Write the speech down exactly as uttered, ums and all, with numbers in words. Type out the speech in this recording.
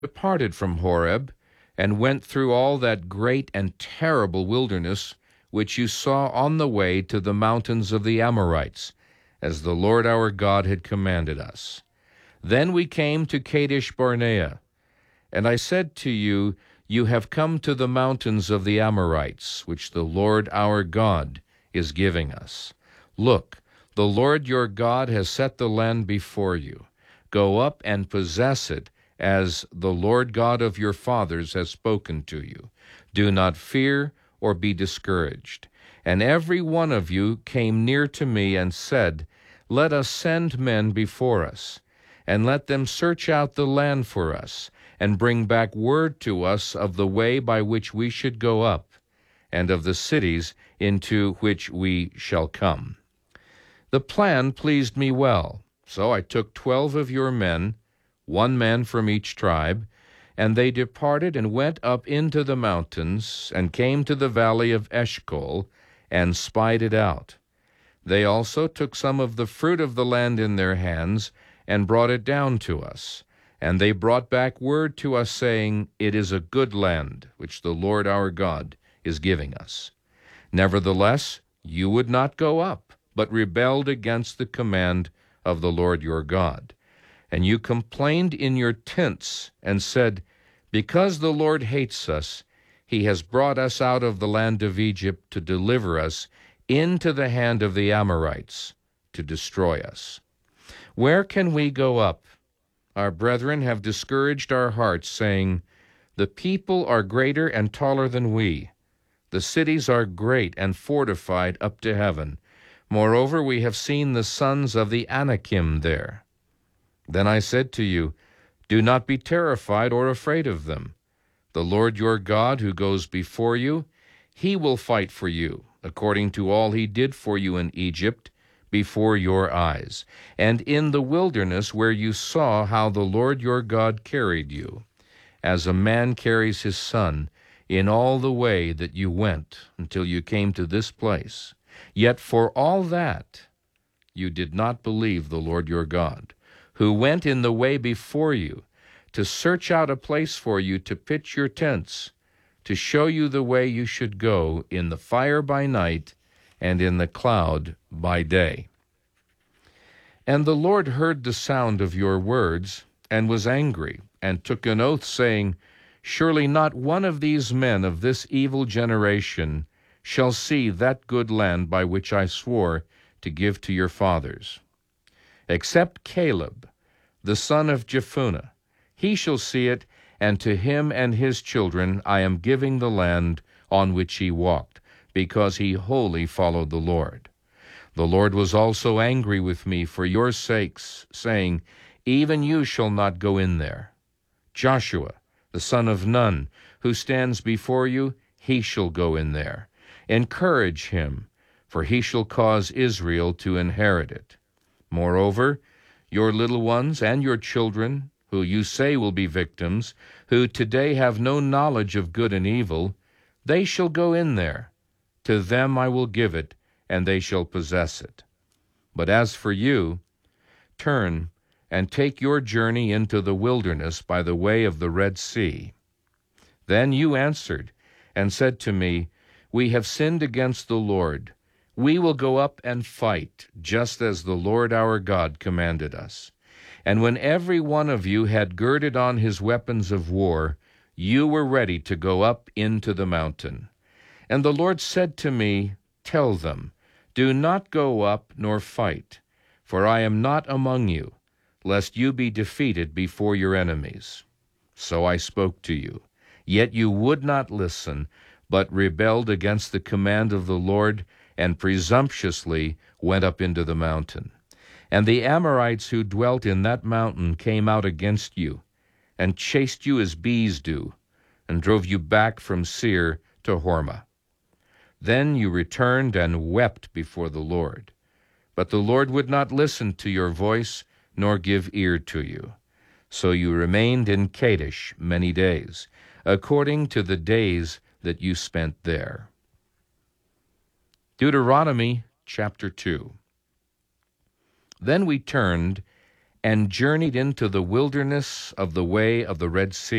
departed from Horeb, and went through all that great and terrible wilderness which you saw on the way to the mountains of the Amorites, as the Lord our God had commanded us. Then we came to Kadesh Barnea, and I said to you, You have come to the mountains of the Amorites, which the Lord our God is giving us. Look, the Lord your God has set the land before you. Go up and possess it, as the Lord God of your fathers has spoken to you. Do not fear or be discouraged. And every one of you came near to me and said, Let us send men before us, and let them search out the land for us, and bring back word to us of the way by which we should go up, and of the cities into which we shall come. The plan pleased me well, so I took twelve of your men, one man from each tribe, and they departed and went up into the mountains, and came to the valley of Eshcol, and spied it out. They also took some of the fruit of the land in their hands, and brought it down to us. And they brought back word to us, saying, It is a good land, which the Lord our God is giving us. Nevertheless, you would not go up, but rebelled against the command of the Lord your God. And you complained in your tents, and said, Because the Lord hates us, he has brought us out of the land of Egypt to deliver us into the hand of the Amorites, to destroy us. Where can we go up? Our brethren have discouraged our hearts, saying, The people are greater and taller than we. The cities are great and fortified up to heaven. Moreover, we have seen the sons of the Anakim there. Then I said to you, Do not be terrified or afraid of them. The Lord your God, who goes before you, he will fight for you, according to all he did for you in Egypt, before your eyes, and in the wilderness where you saw how the Lord your God carried you, as a man carries his son, in all the way that you went until you came to this place. Yet for all that you did not believe the Lord your God, who went in the way before you, to search out a place for you to pitch your tents, to show you the way you should go in the fire by night and in the cloud by day. And the Lord heard the sound of your words, and was angry, and took an oath, saying, Surely not one of these men of this evil generation shall see that good land by which I swore to give to your fathers. Except Caleb, the son of Jephunneh, he shall see it, and to him and his children I am giving the land on which he walked, because he wholly followed the Lord. The Lord was also angry with me for your sakes, saying, Even you shall not go in there. Joshua, the son of Nun, who stands before you, he shall go in there. Encourage him, for he shall cause Israel to inherit it. Moreover, your little ones and your children, who you say will be victims, who today have no knowledge of good and evil, they shall go in there. To them I will give it, and they shall possess it. But as for you, turn and take your journey into the wilderness by the way of the Red Sea. Then you answered and said to me, We have sinned against the Lord. We will go up and fight, just as the Lord our God commanded us. And when every one of you had girded on his weapons of war, you were ready to go up into the mountain. And the Lord said to me, Tell them, Do not go up nor fight, for I am not among you, lest you be defeated before your enemies. So I spoke to you, yet you would not listen, but rebelled against the command of the Lord, and presumptuously went up into the mountain. And the Amorites who dwelt in that mountain came out against you, and chased you as bees do, and drove you back from Seir to Hormah. Then you returned and wept before the Lord. But the Lord would not listen to your voice, nor give ear to you. So you remained in Kadesh many days, according to the days that you spent there. Deuteronomy chapter two. Then we turned and journeyed into the wilderness of the way of the Red Sea.